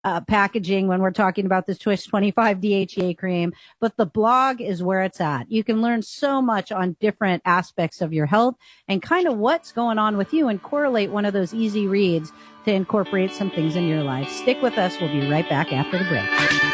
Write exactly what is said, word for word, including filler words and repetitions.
uh, packaging when we're talking about this Twist twenty-five D H E A cream, but the blog is where it's at. You can learn so much on different aspects of your health and kind of what's going on with you and correlate one of those easy reads to incorporate some things in your life. Stick with us. We'll be right back after the break.